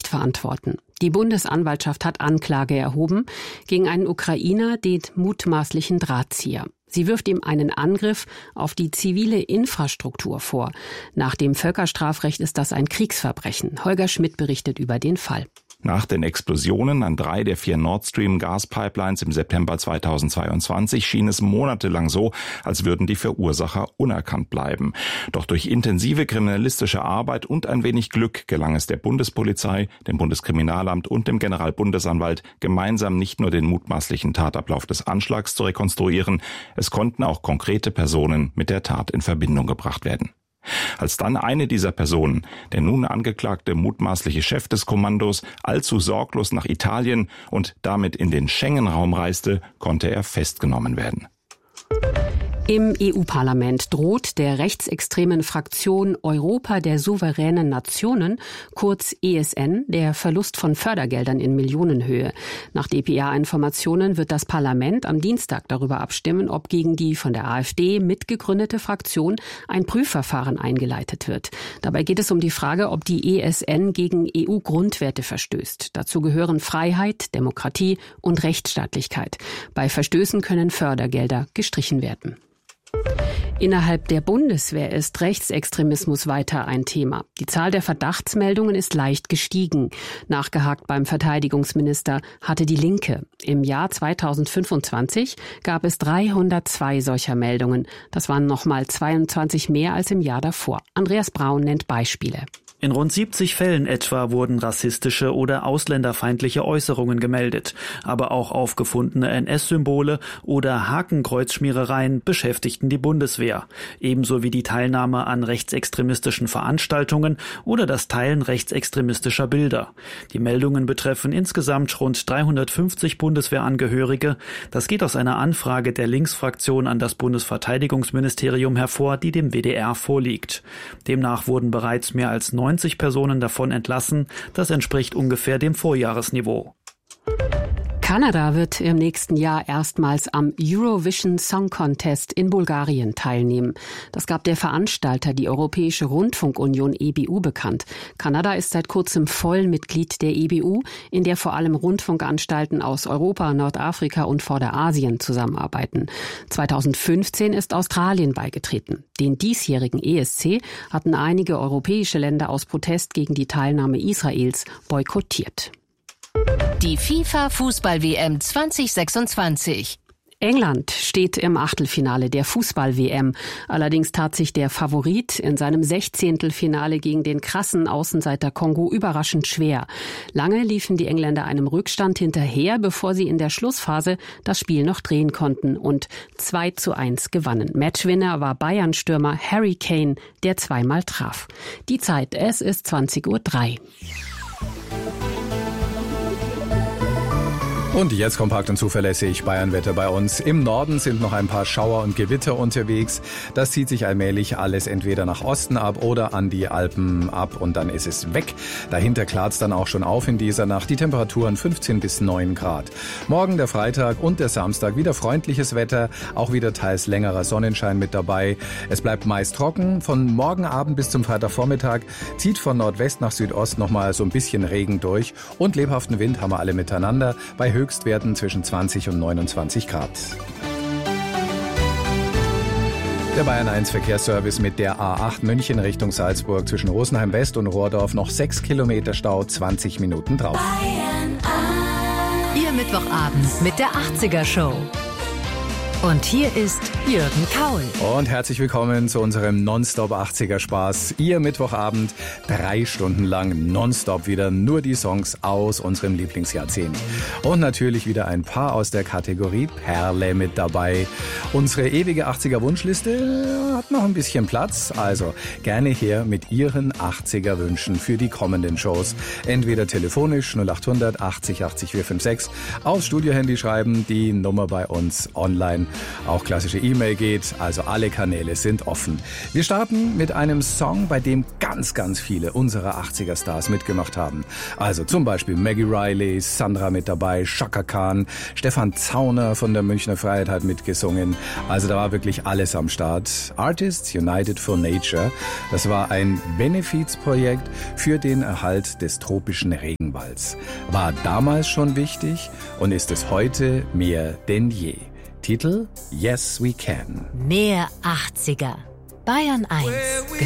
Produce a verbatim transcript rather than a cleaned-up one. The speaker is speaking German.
nicht verantworten. Die Bundesanwaltschaft hat Anklage erhoben gegen einen Ukrainer, den mutmaßlichen Drahtzieher. Sie wirft ihm einen Angriff auf die zivile Infrastruktur vor. Nach dem Völkerstrafrecht ist das ein Kriegsverbrechen. Holger Schmidt berichtet über den Fall. Nach den Explosionen an drei der vier Nord Stream Gaspipelines im September zweitausendzweiundzwanzig schien es monatelang so, als würden die Verursacher unerkannt bleiben. Doch durch intensive kriminalistische Arbeit und ein wenig Glück gelang es der Bundespolizei, dem Bundeskriminalamt und dem Generalbundesanwalt, gemeinsam nicht nur den mutmaßlichen Tatablauf des Anschlags zu rekonstruieren, es konnten auch konkrete Personen mit der Tat in Verbindung gebracht werden. Als dann eine dieser Personen, der nun angeklagte mutmaßliche Chef des Kommandos, allzu sorglos nach Italien und damit in den Schengen-Raum reiste, konnte er festgenommen werden. Im E U-Parlament droht der rechtsextremen Fraktion Europa der souveränen Nationen, kurz E S N, der Verlust von Fördergeldern in Millionenhöhe. Nach D P A-Informationen wird das Parlament am Dienstag darüber abstimmen, ob gegen die von der AfD mitgegründete Fraktion ein Prüfverfahren eingeleitet wird. Dabei geht es um die Frage, ob die E S N gegen E U-Grundwerte verstößt. Dazu gehören Freiheit, Demokratie und Rechtsstaatlichkeit. Bei Verstößen können Fördergelder gestrichen werden. Innerhalb der Bundeswehr ist Rechtsextremismus weiter ein Thema. Die Zahl der Verdachtsmeldungen ist leicht gestiegen. Nachgehakt beim Verteidigungsminister hatte die Linke. Im Jahr zweitausendfünfundzwanzig gab es dreihundertzwei solcher Meldungen. Das waren nochmal zweiundzwanzig mehr als im Jahr davor. Andreas Braun nennt Beispiele. In rund siebzig Fällen etwa wurden rassistische oder ausländerfeindliche Äußerungen gemeldet. Aber auch aufgefundene N S-Symbole oder Hakenkreuzschmierereien beschäftigten die Bundeswehr. Ebenso wie die Teilnahme an rechtsextremistischen Veranstaltungen oder das Teilen rechtsextremistischer Bilder. Die Meldungen betreffen insgesamt rund dreihundertfünfzig Bundeswehrangehörige. Das geht aus einer Anfrage der Linksfraktion an das Bundesverteidigungsministerium hervor, die dem W D R vorliegt. Demnach wurden bereits mehr als neunzig Personen davon entlassen. Das entspricht ungefähr dem Vorjahresniveau. Kanada wird im nächsten Jahr erstmals am Eurovision Song Contest in Bulgarien teilnehmen. Das gab der Veranstalter, die Europäische Rundfunkunion E B U, bekannt. Kanada ist seit kurzem Vollmitglied der E B U, in der vor allem Rundfunkanstalten aus Europa, Nordafrika und Vorderasien zusammenarbeiten. zweitausendfünfzehn ist Australien beigetreten. Den diesjährigen E S C hatten einige europäische Länder aus Protest gegen die Teilnahme Israels boykottiert. Die FIFA-Fußball-W M zweitausendsechsundzwanzig. England steht im Achtelfinale der Fußball-W M. Allerdings tat sich der Favorit in seinem Sechzehntelfinale gegen den krassen Außenseiter Kongo überraschend schwer. Lange liefen die Engländer einem Rückstand hinterher, bevor sie in der Schlussphase das Spiel noch drehen konnten und zwei zu eins gewannen. Matchwinner war Bayern-Stürmer Harry Kane, der zweimal traf. Die Zeit, es ist zwanzig Uhr drei. Und jetzt kompakt und zuverlässig Bayernwetter bei uns. Im Norden sind noch ein paar Schauer und Gewitter unterwegs. Das zieht sich allmählich alles entweder nach Osten ab oder an die Alpen ab und dann ist es weg. Dahinter klart's dann auch schon auf in dieser Nacht. Die Temperaturen fünfzehn bis neun Grad. Morgen der Freitag und der Samstag wieder freundliches Wetter, auch wieder teils längerer Sonnenschein mit dabei. Es bleibt meist trocken. Von morgen Abend bis zum Freitagvormittag zieht von Nordwest nach Südost nochmal so ein bisschen Regen durch und lebhaften Wind haben wir alle miteinander bei Höchstwerten zwischen zwanzig und neunundzwanzig Grad. Der Bayern eins Verkehrsservice mit der A acht München Richtung Salzburg zwischen Rosenheim West und Rohrdorf noch sechs Kilometer Stau, zwanzig Minuten drauf. Bayern eins. Ihr Mittwochabend mit der achtziger Show. Und hier ist Jürgen Kaul. Und herzlich willkommen zu unserem Nonstop achtziger Spaß. Ihr Mittwochabend, drei Stunden lang nonstop wieder nur die Songs aus unserem Lieblingsjahrzehnt. Und natürlich wieder ein paar aus der Kategorie Perle mit dabei. Unsere ewige achtziger Wunschliste hat noch ein bisschen Platz. Also gerne her mit Ihren achtziger Wünschen für die kommenden Shows. Entweder telefonisch null acht hundert achtzig achtzig vier fünf sechs, aufs Studiohandy schreiben, die Nummer bei uns online Telefon, auch klassische E-Mail geht. Also alle Kanäle sind offen. Wir starten mit einem Song, bei dem ganz, ganz viele unserer achtziger-Stars mitgemacht haben. Also zum Beispiel Maggie Riley, Sandra mit dabei, Chaka Khan, Stefan Zauner von der Münchner Freiheit hat mitgesungen. Also da war wirklich alles am Start. Artists United for Nature, das war ein Benefizprojekt für den Erhalt des tropischen Regenwalds. War damals schon wichtig und ist es heute mehr denn je. Titel Yes We Can. Mehr achtziger. Bayern eins.